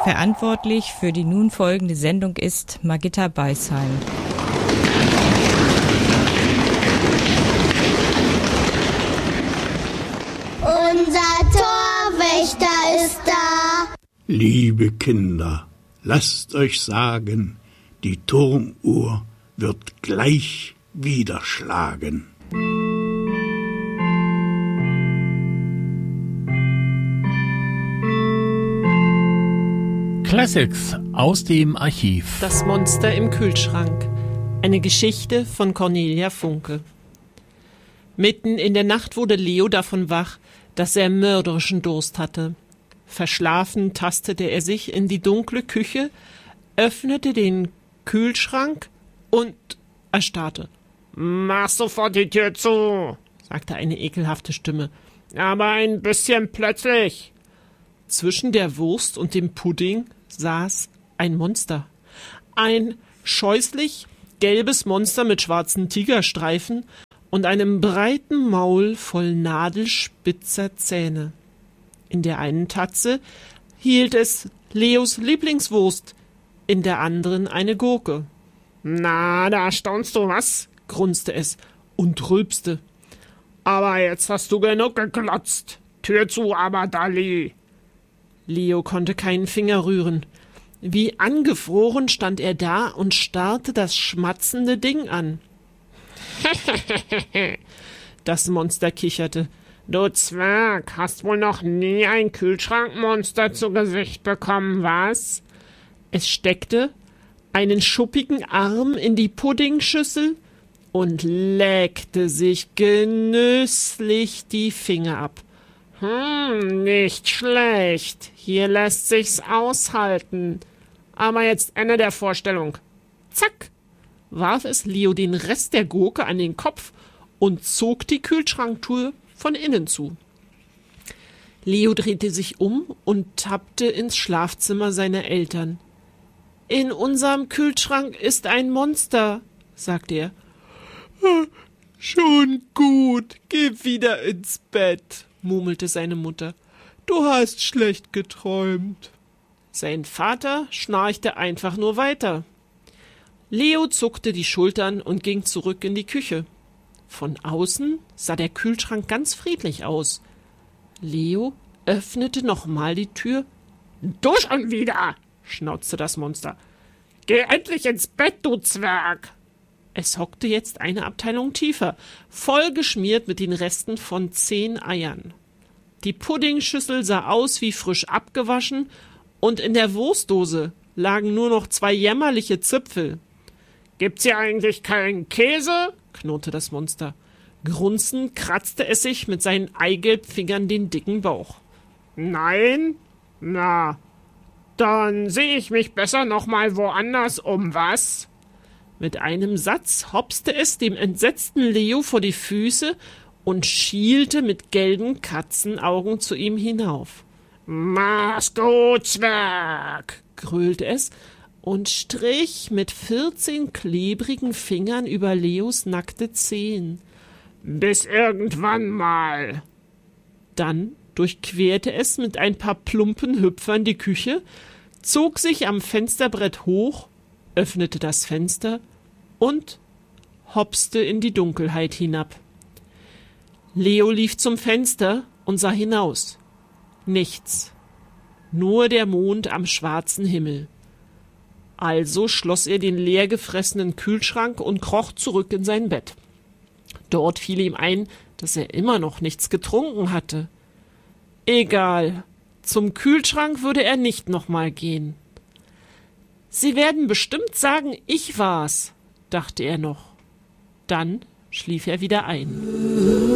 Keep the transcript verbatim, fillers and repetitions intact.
Verantwortlich für die nun folgende Sendung ist Margitta Beisheim. Unser Torwächter ist da. Liebe Kinder, lasst euch sagen, die Turmuhr wird gleich wieder schlagen. Classics aus dem Archiv. Das Monster im Kühlschrank. Eine Geschichte von Cornelia Funke. Mitten in der Nacht wurde Leo davon wach, dass er mörderischen Durst hatte. Verschlafen tastete er sich in die dunkle Küche, öffnete den Kühlschrank und erstarrte. »Mach sofort die Tür zu«, sagte eine ekelhafte Stimme. »Aber ein bisschen plötzlich.« Zwischen der Wurst und dem Pudding saß ein Monster. Ein scheußlich gelbes Monster mit schwarzen Tigerstreifen und einem breiten Maul voll nadelspitzer Zähne. In der einen Tatze hielt es Leos Lieblingswurst, in der anderen eine Gurke. »Na, da staunst du was?«, grunzte es und rülpste. »Aber jetzt hast du genug geklotzt. Tür zu, aber Dali!« Leo konnte keinen Finger rühren. Wie angefroren stand er da und starrte das schmatzende Ding an. Das Monster kicherte. »Du Zwerg, hast wohl noch nie ein Kühlschrankmonster zu Gesicht bekommen, was?« Es steckte einen schuppigen Arm in die Puddingschüssel und leckte sich genüsslich die Finger ab. »Hm, nicht schlecht. Hier lässt sich's aushalten. Aber jetzt Ende der Vorstellung.« Zack, warf es Leo den Rest der Gurke an den Kopf und zog die Kühlschranktür von innen zu. Leo drehte sich um und tappte ins Schlafzimmer seiner Eltern. »In unserem Kühlschrank ist ein Monster«, sagte er. »Schon gut, geh wieder ins Bett«, murmelte seine Mutter. »Du hast schlecht geträumt.« Sein Vater schnarchte einfach nur weiter. Leo zuckte die Schultern und ging zurück in die Küche. Von außen sah der Kühlschrank ganz friedlich aus. Leo öffnete nochmal die Tür. »Du schon wieder«, schnauzte das Monster. »Geh endlich ins Bett, du Zwerg!« Es hockte jetzt eine Abteilung tiefer, voll geschmiert mit den Resten von zehn Eiern. Die Puddingschüssel sah aus wie frisch abgewaschen und in der Wurstdose lagen nur noch zwei jämmerliche Zipfel. »Gibt's hier eigentlich keinen Käse?« knurrte das Monster. Grunzend kratzte es sich mit seinen Eigelbfingern den dicken Bauch. »Nein? Na, dann sehe ich mich besser noch mal woanders um, was?« Mit einem Satz hopste es dem entsetzten Leo vor die Füße und schielte mit gelben Katzenaugen zu ihm hinauf. »Mach's gut, Zwerg«, gröhlte es und strich mit vierzehn klebrigen Fingern über Leos nackte Zehen. »Bis irgendwann mal.« Dann durchquerte es mit ein paar plumpen Hüpfern die Küche, zog sich am Fensterbrett hoch, öffnete das Fenster und hopste in die Dunkelheit hinab. Leo lief zum Fenster und sah hinaus. Nichts. Nur der Mond am schwarzen Himmel. Also schloss er den leer gefressenen Kühlschrank und kroch zurück in sein Bett. Dort fiel ihm ein, dass er immer noch nichts getrunken hatte. Egal, zum Kühlschrank würde er nicht nochmal gehen. »Sie werden bestimmt sagen, ich war's«, dachte er noch. Dann schlief er wieder ein.